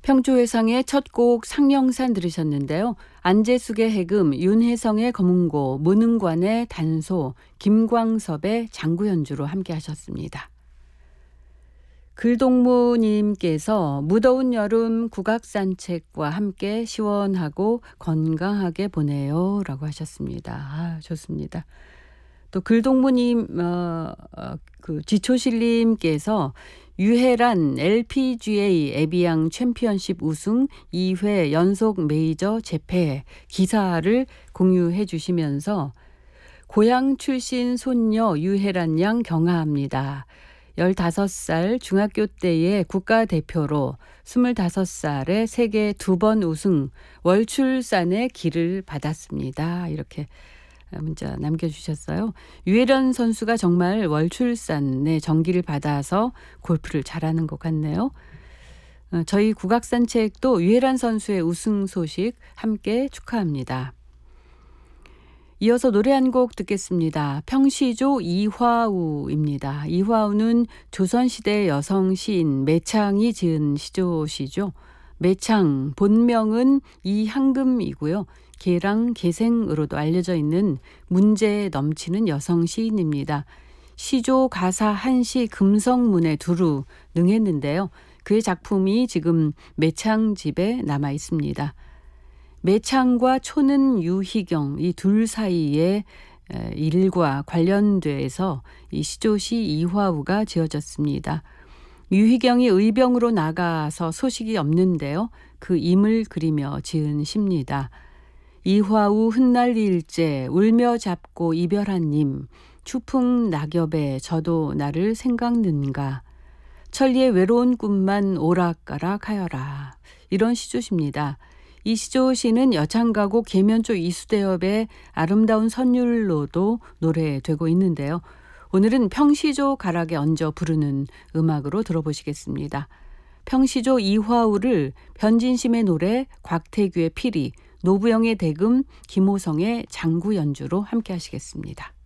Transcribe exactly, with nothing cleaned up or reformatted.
평조회상의 첫 곡 상령산 들으셨는데요. 안재숙의 해금, 윤혜성의 검은고, 문흥관의 단소, 김광섭의 장구연주로 함께 하셨습니다. 글동무님께서 무더운 여름 국악산책과 함께 시원하고 건강하게 보내요 라고 하셨습니다. 아, 좋습니다. 또 글동무님, 어, 어, 그 지초실님께서 유혜란 엘피지에이 에비앙 챔피언십 우승 이 회 연속 메이저 재패 기사를 공유해 주시면서 고향 출신 손녀 유혜란 양 경하합니다. 열다섯 살 중학교 때의 국가대표로 스물다섯 살에 세계 두 번 우승 월출산의 길을 받았습니다. 이렇게 문자 남겨주셨어요. 유혜란 선수가 정말 월출산의 전기를 받아서 골프를 잘하는 것 같네요. 저희 국악산책도 유혜란 선수의 우승 소식 함께 축하합니다. 이어서 노래 한 곡 듣겠습니다. 평시조 이화우입니다. 이화우는 조선시대 여성 시인 매창이 지은 시조시죠. 매창 본명은 이향금이고요. 개랑 개생으로도 알려져 있는 문제 넘치는 여성 시인입니다. 시조, 가사, 한시, 금성문에 두루 능했는데요. 그의 작품이 지금 매창집에 남아 있습니다. 매창과 초는 유희경 이 둘 사이의 일과 관련돼서 이 시조시 이화우가 지어졌습니다. 유희경이 의병으로 나가서 소식이 없는데요. 그 임을 그리며 지은 시입니다. 이화우 흩날릴제 울며 잡고 이별한 님 추풍 낙엽에 저도 나를 생각는가 천리의 외로운 꿈만 오락가락하여라 이런 시조시입니다. 이 시조시는 여창가곡 계면조 이수대엽의 아름다운 선율로도 노래되고 있는데요. 오늘은 평시조 가락에 얹어 부르는 음악으로 들어보시겠습니다. 평시조 이화우를 변진심의 노래, 곽태규의 피리, 노부영의 대금, 김호성의 장구 연주로 함께 하시겠습니다.